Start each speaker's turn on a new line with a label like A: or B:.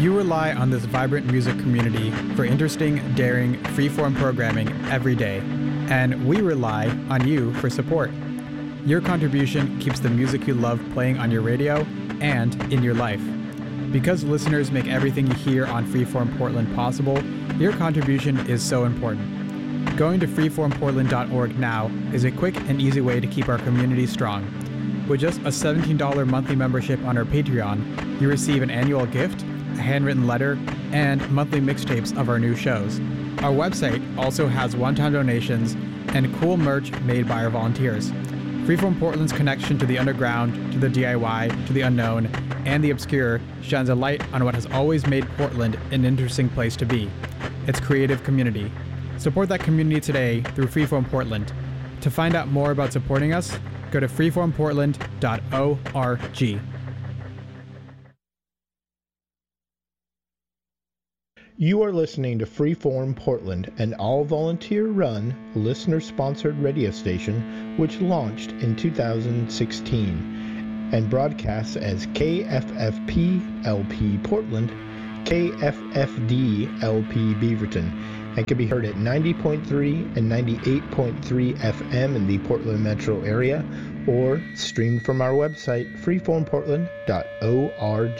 A: You rely on this vibrant music community for interesting, daring, freeform programming every day, and we rely on you for support. Your contribution keeps the music you love playing on your radio and in your life. Because listeners make everything you hear on Freeform Portland possible, your contribution is so important. Going to freeformportland.org now is a quick and easy way to keep our community strong. With just a $17 monthly membership on our Patreon, you receive an annual gift, a handwritten letter, and monthly mixtapes of our new shows. Our website also has one-time donations and cool merch made by our volunteers. Freeform Portland's connection to the underground, to the DIY, to the unknown, and the obscure shines a light on what has always made Portland an interesting place to be, its creative community. Support that community today through Freeform Portland. To find out more about supporting us, go to freeformportland.org.
B: You are listening to Freeform Portland, an all-volunteer-run, listener-sponsored radio station which launched in 2016 and broadcasts as KFFP-LP Portland, KFFD-LP Beaverton, and can be heard at 90.3 and 98.3 FM in the Portland metro area, or streamed from our website, freeformportland.org.